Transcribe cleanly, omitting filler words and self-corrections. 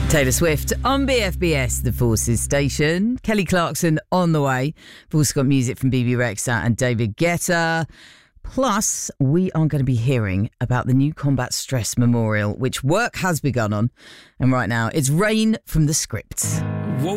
Taylor Swift on BFBS, the Forces station. Kelly Clarkson on the way. We've also got music from BB Rexha and David Guetta. Plus, we are going to be hearing about the new Combat Stress Memorial, which work has begun on. And right now, it's Rain from The Script.